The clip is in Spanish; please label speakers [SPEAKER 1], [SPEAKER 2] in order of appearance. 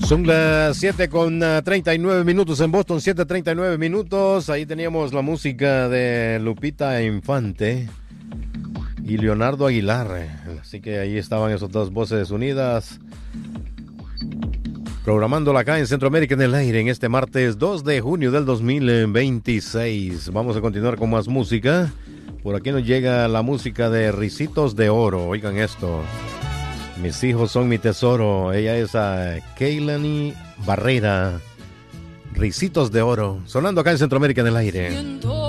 [SPEAKER 1] Son las 7:39 minutos en Boston, 7:39 minutos. Ahí teníamos la música de Lupita Infante y Leonardo Aguilar. Así que ahí estaban esas dos voces unidas, programándola acá en Centroamérica en el aire en este martes 2 de junio del 2026. Vamos a continuar con más música. Por aquí nos llega la música de Ricitos de Oro. Oigan esto. Mis hijos son mi tesoro. Ella es Keilani Barrera. Ricitos de Oro. Sonando acá en Centroamérica en el aire.